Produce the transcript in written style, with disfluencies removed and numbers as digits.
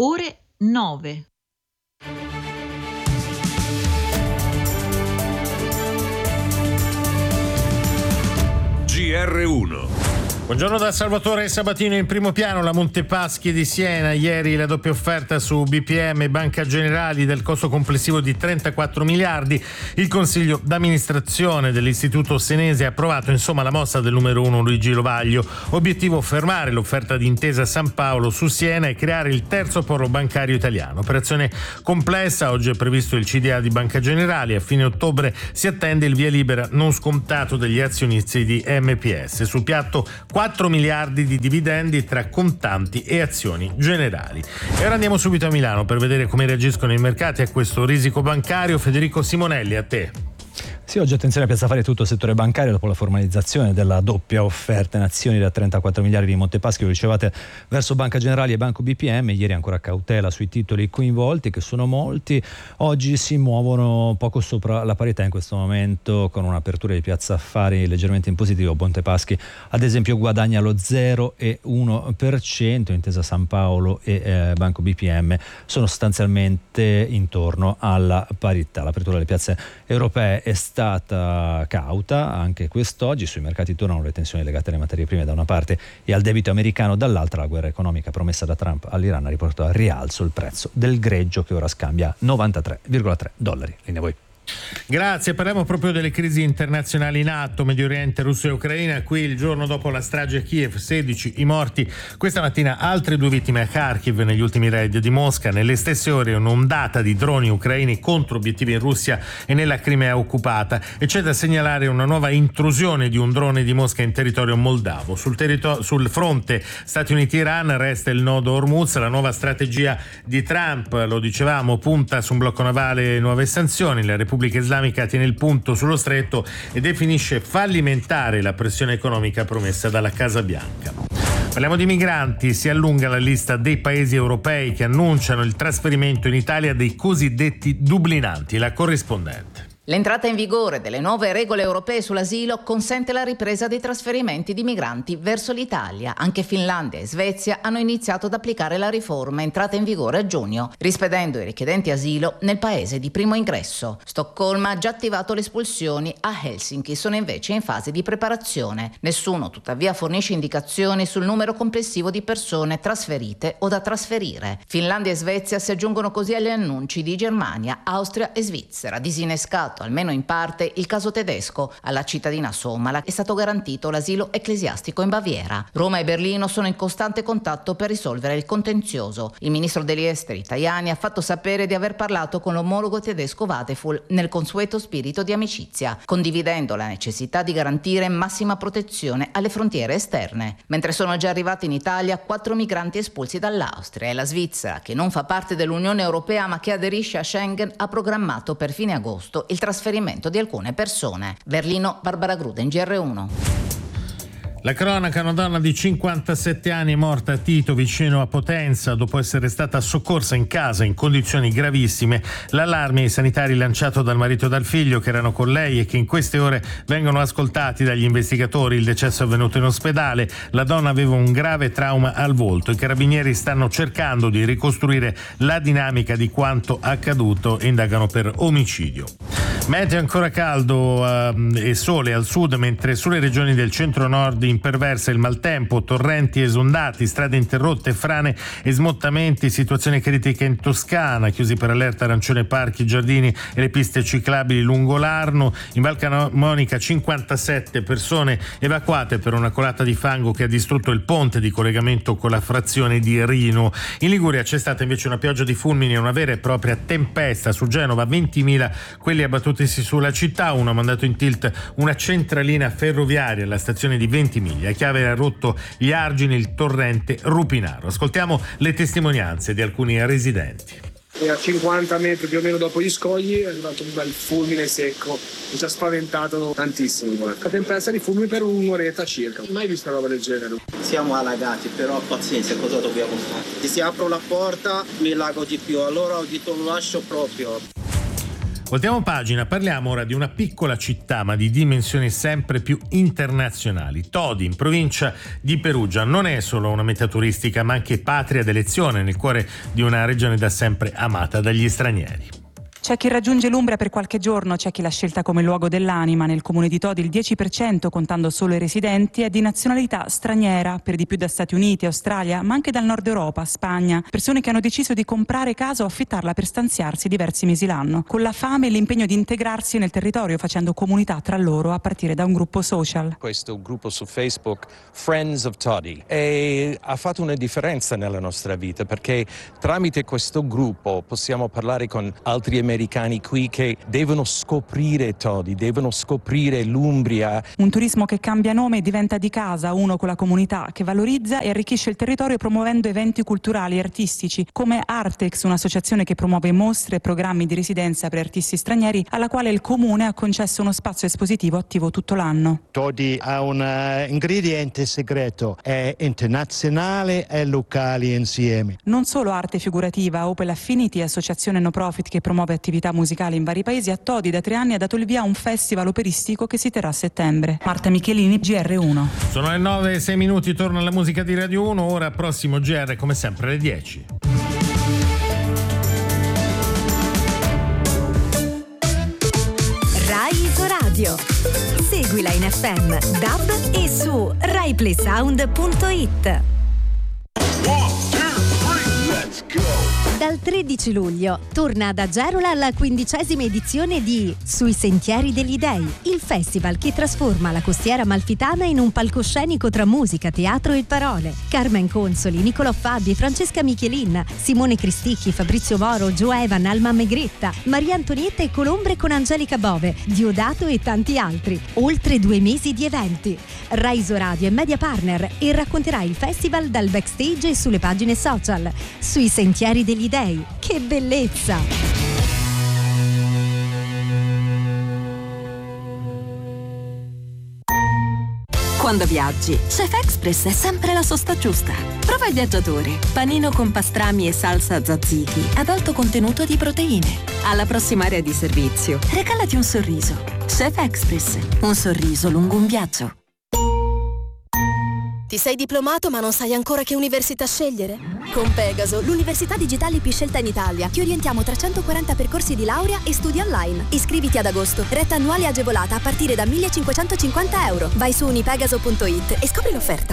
ore 9. GR1. Buongiorno da Salvatore Sabatino. In primo piano la Montepaschi di Siena. Ieri la doppia offerta su BPM e Banca Generali del costo complessivo di 34 miliardi. Il consiglio d'amministrazione dell'istituto senese ha approvato insomma la mossa del numero 1 Luigi Lovaglio. Obiettivo: fermare l'offerta di Intesa San Paolo su Siena e creare il terzo polo bancario italiano. Operazione complessa. Oggi è previsto il CDA di Banca Generali. A fine ottobre si attende il via libera non scontato degli azionisti di MPS. Sul piatto 4 miliardi di dividendi tra contanti e azioni generali. E ora andiamo subito a Milano per vedere come reagiscono i mercati a questo risico bancario. Federico Simonelli, a te. Sì, oggi attenzione a Piazza Affari tutto il settore bancario dopo la formalizzazione della doppia offerta in azioni da 34 miliardi di Montepaschi ricevate verso Banca Generali e Banco BPM. Ieri ancora cautela sui titoli coinvolti, che sono molti. Oggi si muovono poco sopra la parità in questo momento, con un'apertura di Piazza Affari leggermente in positivo. Montepaschi ad esempio guadagna lo 0,1%, Intesa San Paolo e Banco BPM sono sostanzialmente intorno alla parità. L'apertura delle piazze europee è stata cauta anche quest'oggi. Sui mercati tornano le tensioni legate alle materie prime da una parte e al debito americano dall'altra. La guerra economica promessa da Trump all'Iran ha riportato al rialzo il prezzo del greggio, che ora scambia $93,3. Linea voi. Grazie, parliamo proprio delle crisi internazionali in atto, Medio Oriente, Russia e Ucraina. Qui il giorno dopo la strage a Kiev, 16 i morti. Questa mattina altre 2 vittime a Kharkiv negli ultimi raid di Mosca. Nelle stesse ore un'ondata di droni ucraini contro obiettivi in Russia e nella Crimea occupata, e c'è da segnalare una nuova intrusione di un drone di Mosca in territorio moldavo. Sul fronte Stati Uniti-Iran resta il nodo Hormuz. La nuova strategia di Trump, lo dicevamo, punta su un blocco navale e nuove sanzioni. La Repubblica Islamica tiene il punto sullo stretto e definisce fallimentare la pressione economica promessa dalla Casa Bianca. Parliamo di migranti. Si allunga la lista dei paesi europei che annunciano il trasferimento in Italia dei cosiddetti dublinanti. La corrispondente. L'entrata in vigore delle nuove regole europee sull'asilo consente la ripresa dei trasferimenti di migranti verso l'Italia. Anche Finlandia e Svezia hanno iniziato ad applicare la riforma entrata in vigore a giugno, rispedendo i richiedenti asilo nel paese di primo ingresso. Stoccolma ha già attivato le espulsioni, a Helsinki sono invece in fase di preparazione. Nessuno tuttavia fornisce indicazioni sul numero complessivo di persone trasferite o da trasferire. Finlandia e Svezia si aggiungono così agli annunci di Germania, Austria e Svizzera. Disinnescato almeno in parte il caso tedesco. Alla cittadina somala è stato garantito l'asilo ecclesiastico in Baviera. Roma e Berlino sono in costante contatto per risolvere il contenzioso. Il ministro degli esteri Tajani ha fatto sapere di aver parlato con l'omologo tedesco Vadeful nel consueto spirito di amicizia, condividendo la necessità di garantire massima protezione alle frontiere esterne. Mentre sono già arrivati in Italia 4 migranti espulsi dall'Austria, e la Svizzera, che non fa parte dell'Unione Europea ma che aderisce a Schengen, ha programmato per fine agosto il trasferimento di alcune persone. Berlino, Barbara Gruden, GR1. La cronaca: una donna di 57 anni è morta a Tito, vicino a Potenza, dopo essere stata soccorsa in casa in condizioni gravissime. L'allarme ai sanitari lanciato dal marito e dal figlio che erano con lei e che in queste ore vengono ascoltati dagli investigatori. Il decesso è avvenuto in ospedale. La donna aveva un grave trauma al volto. I carabinieri stanno cercando di ricostruire la dinamica di quanto accaduto e indagano per omicidio. Meteo ancora caldo e sole al sud, mentre sulle regioni del centro-nord imperversa il maltempo, torrenti esondati, strade interrotte, frane e smottamenti, situazione critica in Toscana, chiusi per allerta arancione parchi, giardini e le piste ciclabili lungo l'Arno. In Val Camonica 57 persone evacuate per una colata di fango che ha distrutto il ponte di collegamento con la frazione di Rino. In Liguria c'è stata invece una pioggia di fulmini e una vera e propria tempesta. Su Genova 20.000 quelli abbattutisi sulla città. Uno ha mandato in tilt una centralina ferroviaria alla stazione di Ventimiglia. A Chiave ha rotto gli argini il torrente Rupinaro. Ascoltiamo le testimonianze di alcuni residenti. E a 50 metri più o meno dopo gli scogli è arrivato un bel fulmine secco, mi ci ha spaventato tantissimo. La tempesta di fulmine per un'oretta circa, mai visto una roba del genere. Siamo allagati, però pazienza, cosa dobbiamo fare? Se apro la porta mi lago di più, allora ho detto lo lascio proprio. Voltiamo pagina, parliamo ora di una piccola città ma di dimensioni sempre più internazionali. Todi, in provincia di Perugia, non è solo una meta turistica ma anche patria d'elezione nel cuore di una regione da sempre amata dagli stranieri. C'è chi raggiunge l'Umbria per qualche giorno, c'è chi l'ha scelta come luogo dell'anima. Nel comune di Todi il 10%, contando solo i residenti, è di nazionalità straniera, per di più da Stati Uniti, Australia, ma anche dal nord Europa, Spagna. Persone che hanno deciso di comprare casa o affittarla per stanziarsi diversi mesi l'anno, con la fame e l'impegno di integrarsi nel territorio, facendo comunità tra loro a partire da un gruppo social. Questo gruppo su Facebook, Friends of Todi, ha fatto una differenza nella nostra vita, perché tramite questo gruppo possiamo parlare con altri americani qui che devono scoprire Todi, devono scoprire l'Umbria. Un turismo che cambia nome e diventa di casa, uno con la comunità, che valorizza e arricchisce il territorio promuovendo eventi culturali e artistici, come Artex, un'associazione che promuove mostre e programmi di residenza per artisti stranieri, alla quale il comune ha concesso uno spazio espositivo attivo tutto l'anno. Todi ha un ingrediente segreto, è internazionale e locale insieme. Non solo arte figurativa, Opel Affinity, associazione no profit che promuove attività musicali in vari paesi, a Todi da 3 anni ha dato il via a un festival operistico che si terrà a settembre. Marta Michelini, GR1. Sono le 9:06, torna la musica di Radio 1, ora prossimo GR come sempre alle 10. Rai Isoradio. Seguila in FM, DAB e su RaiPlaySound.it. Dal 13 luglio torna ad Agerola la 15ª edizione di Sui Sentieri degli Dei, il festival che trasforma la costiera amalfitana in un palcoscenico tra musica, teatro e parole. Carmen Consoli, Nicolò Fabi, Francesca Michelin, Simone Cristicchi, Fabrizio Moro, Joe Evan, Alma Megretta, Maria Antonietta e Colombre con Angelica Bove, Diodato e tanti altri. Oltre 2 mesi di eventi. Rai Isoradio è media partner e racconterà il festival dal backstage e sulle pagine social. Sui Sentieri degli Dei. Che bellezza! Quando viaggi, Chef Express è sempre la sosta giusta. Prova il viaggiatore, panino con pastrami e salsa tzatziki ad alto contenuto di proteine. Alla prossima area di servizio, regalati un sorriso. Chef Express, un sorriso lungo un viaggio. Ti sei diplomato ma non sai ancora che università scegliere? Con Pegaso, l'università digitale più scelta in Italia, ti orientiamo tra 140 percorsi di laurea e studi online. Iscriviti ad agosto, retta annuale agevolata a partire da 1.550 €. Vai su unipegaso.it e scopri l'offerta.